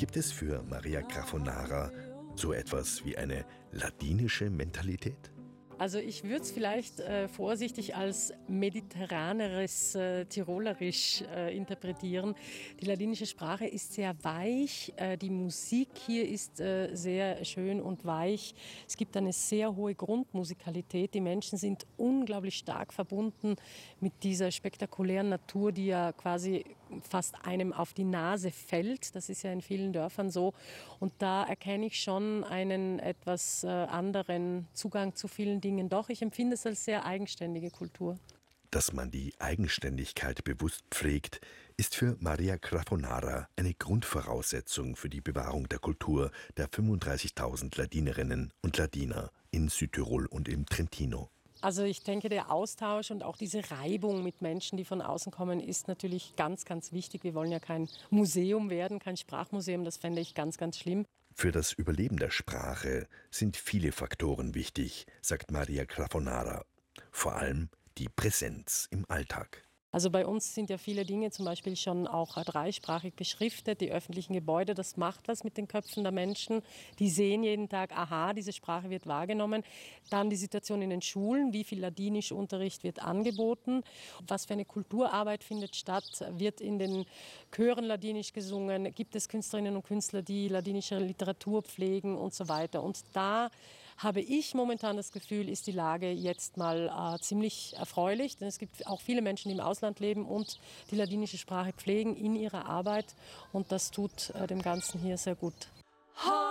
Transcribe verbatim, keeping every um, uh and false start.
Gibt es für Maria Graffonara so etwas wie eine ladinische Mentalität? Also ich würde es vielleicht äh, vorsichtig als mediterraneres äh, Tirolerisch äh, interpretieren. Die ladinische Sprache ist sehr weich, äh, die Musik hier ist äh, sehr schön und weich. Es gibt eine sehr hohe Grundmusikalität. Die Menschen sind unglaublich stark verbunden mit dieser spektakulären Natur, die ja quasi fast einem auf die Nase fällt. Das ist ja in vielen Dörfern so. Und da erkenne ich schon einen etwas äh, anderen Zugang zu vielen Dingen. Doch, ich empfinde es als sehr eigenständige Kultur. Dass man die Eigenständigkeit bewusst pflegt, ist für Maria Graffonara eine Grundvoraussetzung für die Bewahrung der Kultur der fünfunddreißigtausend Ladinerinnen und Ladiner in Südtirol und im Trentino. Also ich denke, der Austausch und auch diese Reibung mit Menschen, die von außen kommen, ist natürlich ganz, ganz wichtig. Wir wollen ja kein Museum werden, kein Sprachmuseum, das fände ich ganz, ganz schlimm. Für das Überleben der Sprache sind viele Faktoren wichtig, sagt Maria Graffonara. Vor allem die Präsenz im Alltag. Also bei uns sind ja viele Dinge zum Beispiel schon auch dreisprachig beschriftet. Die öffentlichen Gebäude, das macht was mit den Köpfen der Menschen. Die sehen jeden Tag, aha, diese Sprache wird wahrgenommen. Dann die Situation in den Schulen, wie viel Ladinischunterricht wird angeboten. Was für eine Kulturarbeit findet statt, wird in den Chören Ladinisch gesungen, gibt es Künstlerinnen und Künstler, die ladinische Literatur pflegen und so weiter. Und da habe ich momentan das Gefühl, ist die Lage jetzt mal äh, ziemlich erfreulich. Denn es gibt auch viele Menschen, die im Ausland leben und die ladinische Sprache pflegen in ihrer Arbeit. Und das tut äh, dem Ganzen hier sehr gut.